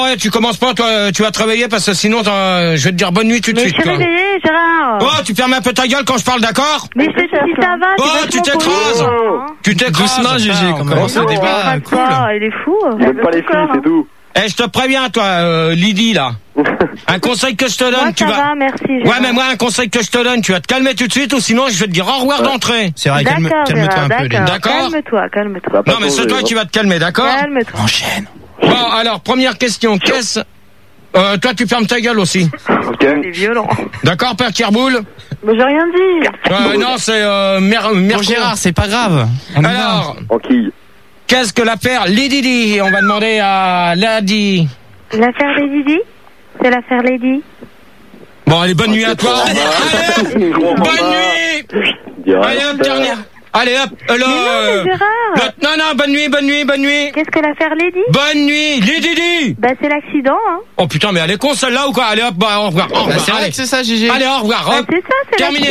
ouais, tu commences pas, toi, tu vas te réveiller parce que sinon, je vais te dire bonne nuit tout de suite. Mais je suis réveillée, Gérard. Oh, tu fermes un peu ta gueule quand je parle, d'accord? Mais je te dis si ça va. Oh, tu t'écrases. Tu t'écrases. Doucement, GG, quand même. C'est un débat cool. Il est fou. J'aime pas les filles, c'est tout. Eh, je te préviens, toi, Lydie, là. Un conseil que je te donne, moi, tu ça vas. va, merci, Gérard. Ouais, mais moi, un conseil que je te donne, tu vas te calmer tout de suite ou sinon, je vais te dire au revoir d'entrée. C'est vrai, calme-toi un peu, Lynn. D'accord? Calme-toi. Non, mais c'est toi qui vas te calmer, d'accord? Calme-toi. Enchaîne. Bon, alors, première question. Toi, tu fermes ta gueule aussi. Ok. C'est violent. D'accord, Père Kerboul? Mais j'ai rien dit. Non, c'est, Bon, Gérard, c'est pas grave. Alors, Tranquille. qu'est-ce que l'affaire Lady? On va demander à Lady. L'affaire Lady Di? C'est l'affaire Lady. Bon, allez, bonne nuit à toi. Allez, bonne nuit. Allez, hop, dernière. Allez, hop, Mais Gérard. non, bonne nuit. Qu'est-ce que l'affaire Lady? Bonne nuit, Lady. Bah, c'est l'accident, hein. Oh putain, mais elle est con celle-là ou quoi? Allez, hop, au revoir. Bah, c'est vrai que c'est ça, GG. Allez, au revoir, hop. Bah, c'est ça, c'est Terminé.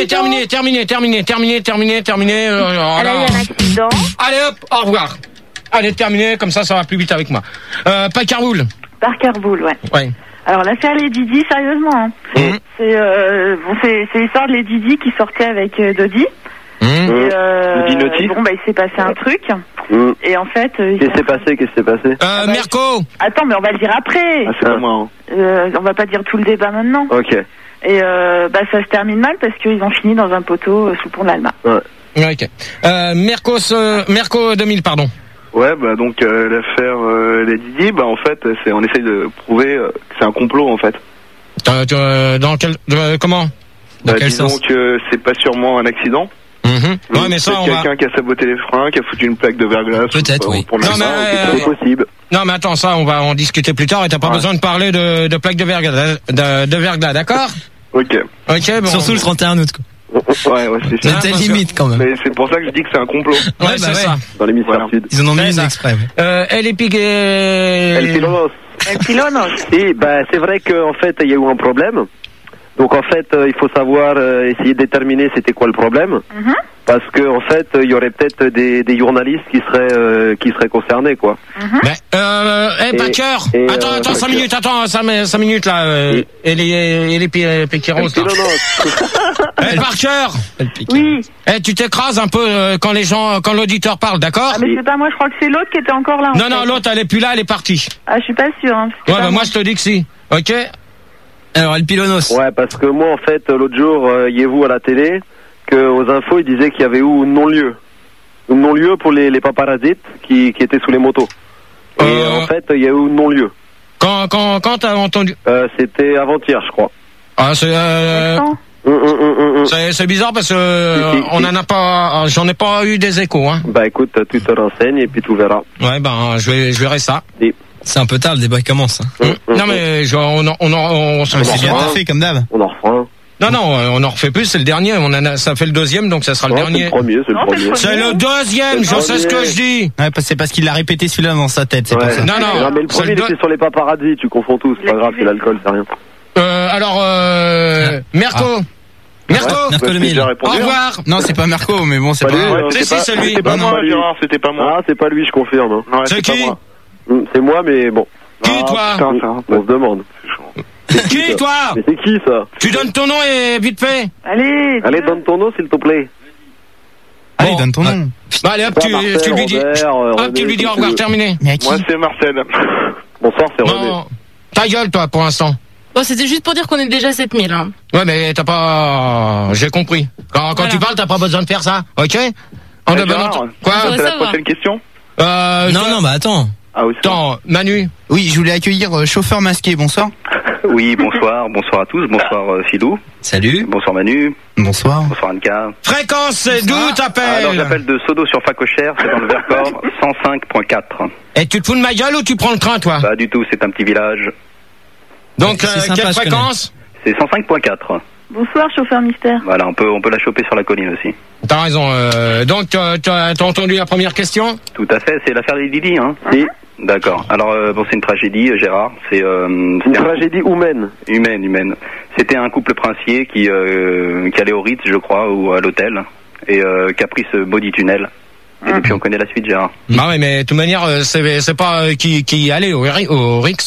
Elle a eu un accident. Allez, hop, au revoir. Allez, terminé, comme ça va plus vite avec moi. Pas Carboul. Parkerboul, ouais. Ouais. Alors l'affaire Lady Di, sérieusement, hein. C'est l'histoire de Lady Di qui sortait avec Dodi. Dodi Naughty. Bon, bah il s'est passé un truc. Et en fait, Qu'est-ce qui s'est passé? Mirko. Attends, mais on va le dire après. Ah, c'est pas moi, On va pas dire tout le débat maintenant. Ok. Et bah ça se termine mal parce qu'ils ont fini dans un poteau sous le pont de l'Alma. Ouais. Ok. Mirko 2000, pardon. Ouais, bah donc l'affaire Lady Di, bah en fait, on essaye de prouver que c'est un complot en fait. Dans quel comment? Dans quel disons sens? que c'est pas sûrement un accident. Ouais, mais ça, c'est quelqu'un qui a saboté les freins, qui a foutu une plaque de verglas. Peut-être, oui. Pour Non, mais C'est possible. non, mais attends, ça, on va en discuter plus tard et t'as pas besoin de parler de plaque de verglas, d'accord? Ok. Ok, bon. Surtout le 31 août, quoi. Ouais, c'est ça. C'était limite, quand même. Mais c'est pour ça que je dis que c'est un complot. Ouais, c'est ça. Dans l'hémisphère sud. Ils en ont mis C'est une ça. exprès. Elle est piquée. El Pilonos. El Pilonos. Et bah c'est vrai qu'en fait il y a eu un problème. Donc en fait il faut savoir essayer de déterminer c'était quoi le problème. Parce que en fait il y aurait peut-être des journalistes qui seraient concernés quoi. Packer. Attends, 5 minutes, cinq minutes là. Et les Piqueros là. Parker. Oui. Tu t'écrases un peu quand l'auditeur parle, d'accord? Ah mais c'est pas moi, je crois que c'est l'autre qui était encore là. Non, l'autre elle est plus là, elle est partie. Ah je suis pas sûre. Hein, Ouais, bah moi je te dis que si. Ok. Alors, El Pilonos. Ouais parce que moi en fait l'autre jour y avez-vous à la télé qu'aux infos ils disaient qu'il y avait eu un non-lieu pour les paparazzis qui étaient sous les motos. Et en fait il y a eu un non-lieu. Quand t'as entendu? C'était avant-hier je crois. Ah c'est bizarre parce que j'en ai pas eu des échos, hein. Bah écoute, tu te renseignes et puis tu verras. Ouais, je verrai ça. C'est un peu tard, le débat commence. Non mais C'est bien taffé comme d'hab. On en refera un. Non, on en refait plus, c'est le dernier, ça fait le deuxième, donc ça sera le dernier. C'est le premier. C'est le deuxième, je sais ce que je dis. Ouais, c'est parce qu'il l'a répété celui-là dans sa tête, c'est pour ça. Non, mais le premier était sur les paparazzis, tu confonds tous, c'est pas grave, c'est l'alcool, c'est rien. Mirko. Mirko le mille. Au revoir. Non, c'est pas Mirko, mais bon, c'est pas Ouais, c'est lui. C'était pas moi, Gérard, c'était pas moi. Ah, c'est pas lui, je confirme. Ouais, C'est pas qui? moi. C'est moi, mais bon. Qui, toi? Putain, ça. On se demande. Qui, toi? Mais c'est qui, ça? Tu donnes ton nom et vite fait. Allez, donne ton nom, s'il te plaît. Allez, donne ton nom. Bah, allez, hop, tu lui dis. Hop, tu lui dis au revoir, terminé. Moi, c'est Marcel. Bonsoir, c'est René. Non, ta gueule, toi, pour l'instant. Bon, c'était juste pour dire qu'on est déjà 7000, hein. Ouais, mais t'as pas... J'ai compris. Quand tu parles, t'as pas besoin de faire ça, ok? Quoi? C'est la prochaine question? Non, bah attends. Ah, aussi. Attends, Manu. Oui, je voulais accueillir chauffeur masqué, bonsoir. Oui, bonsoir à tous, bonsoir Philou. Salut. Bonsoir Manu. Bonsoir. Bonsoir Anka. Fréquence, c'est d'où t'appelles? Alors j'appelle de Sodo sur Facochère, c'est dans le Vercors, 105.4. Et tu te fous de ma gueule ou tu prends le train, toi? Pas du tout, c'est un petit village. Donc, C'est sympa, quelle je fréquence? C'est 105.4. bonsoir chauffeur mystère. Voilà, on peut la choper sur la colline aussi. T'as raison. Donc, t'as entendu la première question? Tout à fait, c'est l'affaire des Didi, hein. Si. D'accord. Alors c'est une tragédie, Gérard. C'est Une tragédie humaine. Humaine. C'était un couple princier qui allait au Ritz, je crois, ou à l'hôtel, et qui a pris ce body tunnel. Et depuis on connaît la suite, Gérard. Bah ouais, mais de toute manière, c'est pas qui allait au Rix.